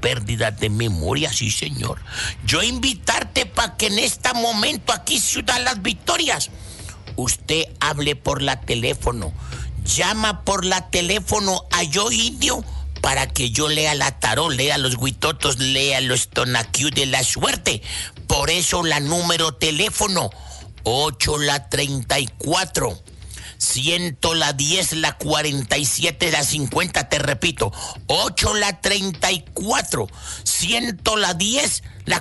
pérdida de memoria, sí señor. Yo invitarte para que en este momento aquí Ciudad Las Victorias, usted hable por la teléfono, llama por la teléfono a Yo Indio para que yo lea la tarot, lea los huitotos, lea los tonaquiu de la suerte. Por eso la número teléfono 8 la 34 100 la 10 la 47 la 50, te repito, 8 la 34 100 la 10 la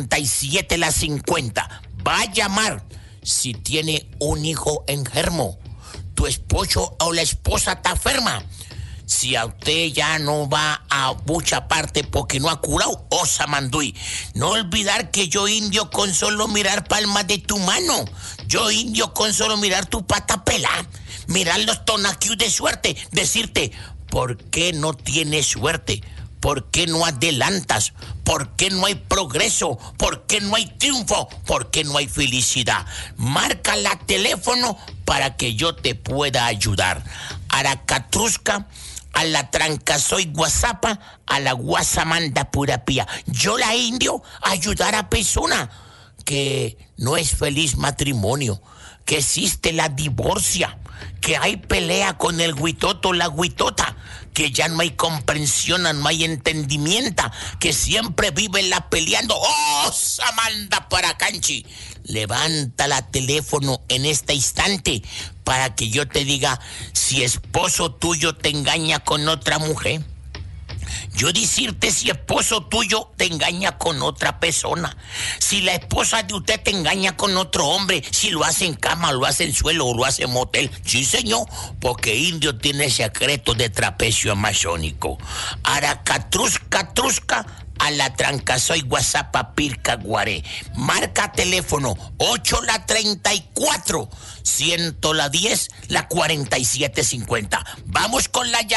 47 la 50. Va a llamar si tiene un hijo enfermo, tu esposo o la esposa está enferma. Si a usted ya no va a mucha parte porque no ha curado, osa manduy. No olvidar que Yo Indio con solo mirar palmas de tu mano, Yo Indio con solo mirar tu pata pelá, mirar los tonaquius de suerte, decirte, ¿por qué no tienes suerte? ¿Por qué no adelantas? ¿Por qué no hay progreso? ¿Por qué no hay triunfo? ¿Por qué no hay felicidad? Marca la teléfono para que yo te pueda ayudar. Aracatrusca, a la trancasoy guasapa, a la guasamanda pura pía. Yo la Indio ayudar a persona que no es feliz matrimonio, que existe la divorcia, que hay pelea con el huitoto, la huitota, que ya no hay comprensión, no hay entendimiento, que siempre vive la peleando. ¡Oh, Samanda para canchi! Levanta la teléfono en este instante para que yo te diga si esposo tuyo te engaña con otra mujer. Yo decirte si esposo tuyo te engaña con otra persona, si la esposa de usted te engaña con otro hombre, si lo hace en cama, lo hace en suelo o lo hace en motel. Sí, señor, porque Indio tiene secreto de trapecio amazónico. Aracatrusca, trusca, a la trancasoy guasapa pirca guaré. Marca teléfono 8 la 34 100 la 10 la 47 50. Vamos con la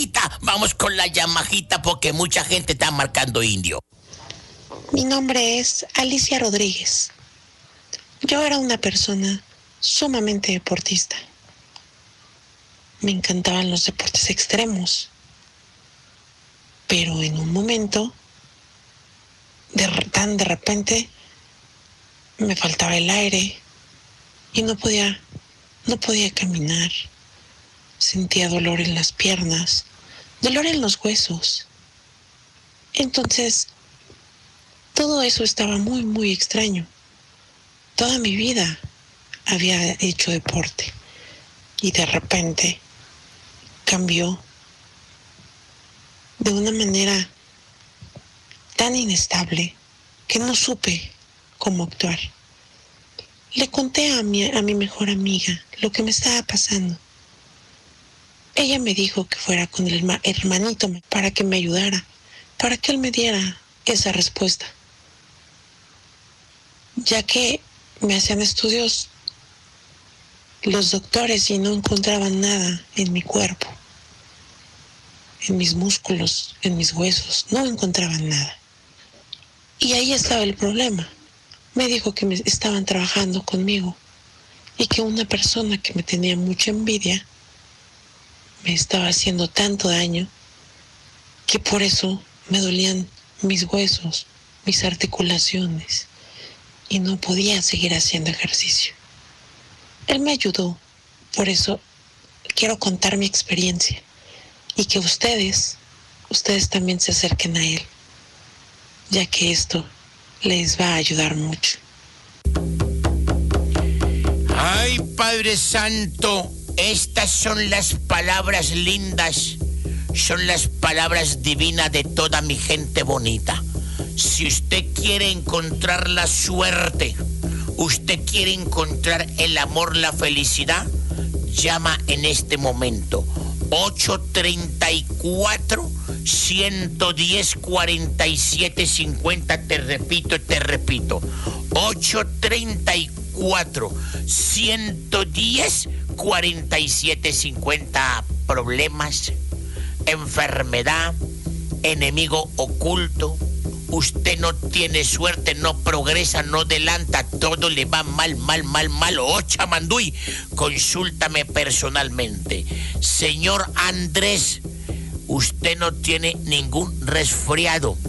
llamadita porque mucha gente está marcando Indio. Mi nombre es Alicia Rodríguez. Yo era una persona sumamente deportista. Me encantaban los deportes extremos. Pero en un momento, de repente, me faltaba el aire y no podía caminar. Sentía dolor en las piernas, dolor en los huesos. Entonces, todo eso estaba muy, muy extraño. Toda mi vida había hecho deporte y de repente cambió de una manera tan inestable que no supe cómo actuar. Le conté a mi mejor amiga lo que me estaba pasando. Ella me dijo que fuera con el hermanito para que me ayudara, para que él me diera esa respuesta, ya que me hacían estudios los doctores y no encontraban nada en mi cuerpo, en mis músculos, en mis huesos, no encontraban nada. Y ahí estaba el problema. Me dijo que estaban trabajando conmigo y que una persona que me tenía mucha envidia me estaba haciendo tanto daño que por eso me dolían mis huesos, mis articulaciones y no podía seguir haciendo ejercicio. Él me ayudó, por eso quiero contar mi experiencia y que ustedes también se acerquen a él, ya que esto les va a ayudar mucho. Ay, Padre Santo, estas son las palabras lindas, son las palabras divinas de toda mi gente bonita. Si usted quiere encontrar la suerte, usted quiere encontrar el amor, la felicidad, llama en este momento 834 110 47 50. Te repito 834 110 47 50. Problemas, enfermedad, enemigo oculto, usted no tiene suerte, no progresa, no adelanta, todo le va mal. Oh, chamanduy, consúltame personalmente. Señor Andrés, usted no tiene ningún resfriado.